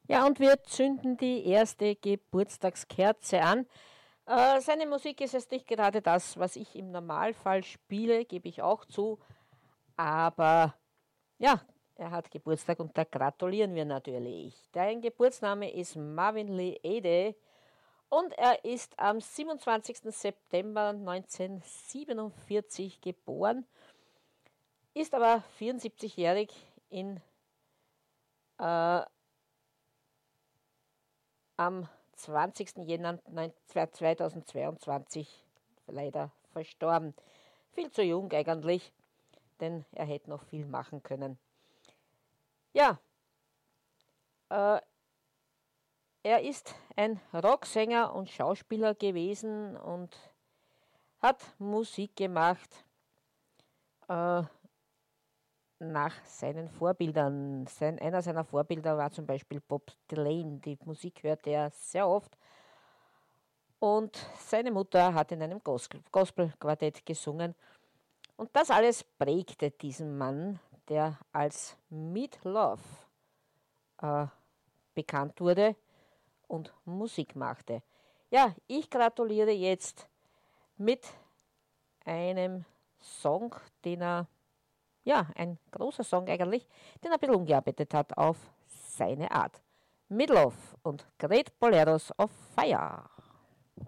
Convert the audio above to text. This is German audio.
Ja, und wir zünden die erste Geburtstagskerze an. Seine Musik ist jetzt nicht gerade das, was ich im Normalfall spiele, gebe ich auch zu. Aber ja, er hat Geburtstag und da gratulieren wir natürlich. Dein Geburtsname ist Marvin Lee Ede und er ist am 27. September 1947 geboren, ist aber 74-jährig am 20. Jänner 2022 leider verstorben. Viel zu jung eigentlich, denn er hätte noch viel machen können. Ja, er ist ein Rocksänger und Schauspieler gewesen und hat Musik gemacht nach seinen Vorbildern. Einer seiner Vorbilder war zum Beispiel Bob Dylan. Die Musik hörte er sehr oft. Und seine Mutter hat in einem Gospelquartett gesungen. Und das alles prägte diesen Mann, der als Meat Love bekannt wurde und Musik machte. Ja, ich gratuliere jetzt mit einem Song, ein großer Song eigentlich, den er ein bisschen umgearbeitet hat auf seine Art. Meat Love und Great Boleros of Fire.